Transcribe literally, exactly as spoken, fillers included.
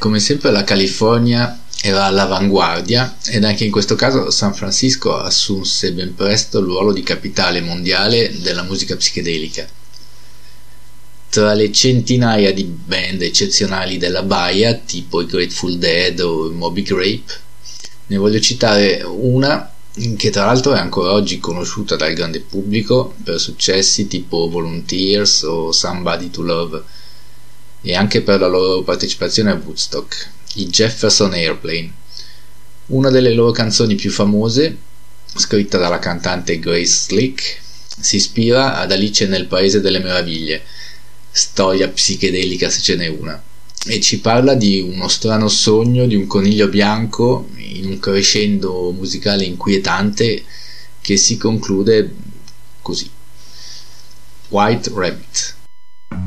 Come sempre la California era all'avanguardia ed anche in questo caso San Francisco assunse ben presto il ruolo di capitale mondiale della musica psichedelica. Tra le centinaia di band eccezionali della baia, tipo i Grateful Dead o i Moby Grape, ne voglio citare una che tra l'altro è ancora oggi conosciuta dal grande pubblico per successi tipo Volunteers o Somebody to Love, e anche per la loro partecipazione a Woodstock, i Jefferson Airplane. Una delle loro canzoni più famose, scritta dalla cantante Grace Slick, si ispira ad Alice nel Paese delle Meraviglie, storia psichedelica se ce n'è una, e ci parla di uno strano sogno di un coniglio bianco in un crescendo musicale inquietante che si conclude così: White Rabbit.